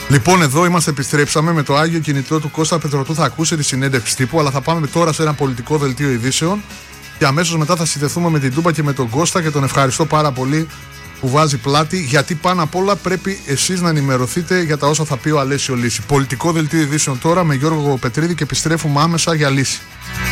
Λοιπόν, εδώ είμαστε, επιστρέψαμε με το Άγιο Κινητό του Κώστα Πετρωτού. Θα ακούσετε τη συνέντευξη τύπου, αλλά θα πάμε τώρα σε ένα πολιτικό δελτίο ειδήσεων. Και αμέσως μετά θα συνδεθούμε με την Τούμπα και με τον Κώστα και τον ευχαριστώ πάρα πολύ που βάζει πλάτη, γιατί πάνω απ' όλα πρέπει εσείς να ενημερωθείτε για τα όσα θα πει ο Αλέσιο Λύση. Πολιτικό δελτίο ειδήσεων τώρα με Γιώργο Πετρίδη και επιστρέφουμε άμεσα για Λύση.